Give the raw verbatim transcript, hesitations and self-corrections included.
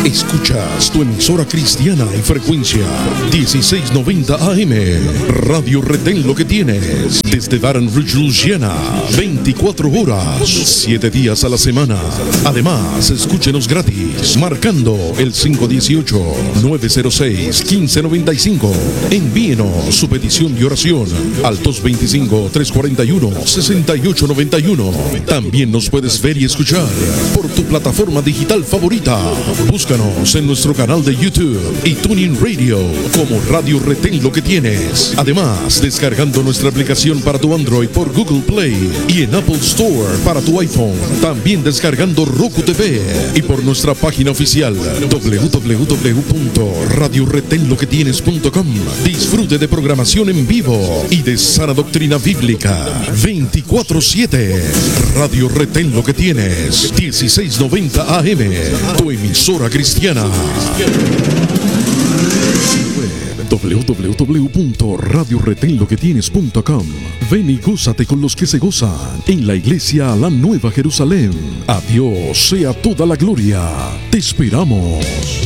Escuchas tu emisora cristiana y frecuencia dieciséis noventa A M. Radio Retén Lo Que Tienes. Desde Baton Rouge, Louisiana. veinticuatro horas, siete días a la semana. Además, escúchenos gratis marcando el cinco uno ocho, nueve cero seis, uno cinco nueve cinco. Envíenos su petición de oración al dos dos cinco, tres cuatro uno, seis ocho nueve uno. También nos puedes ver y escuchar por tu plataforma digital favorita. Búscanos en nuestro canal de YouTube y TuneIn Radio como Radio Retén Lo Que Tienes. Además, descargando nuestra aplicación para tu Android por Google Play y en Apple Store para tu iPhone. También descargando Roku T V y por nuestra página oficial doble u doble u doble u punto radio retén lo que tienes punto com. Disfrute de programación en vivo y de sana doctrina bíblica veinticuatro siete. Radio Retén Lo Que Tienes, dieciséis noventa A M, tu emisora cristiana. doble u doble u doble u punto radio retén lo que tienes punto com. Ven y gózate con los que se gozan en la iglesia La Nueva Jerusalén. A Dios sea toda la gloria. Te esperamos.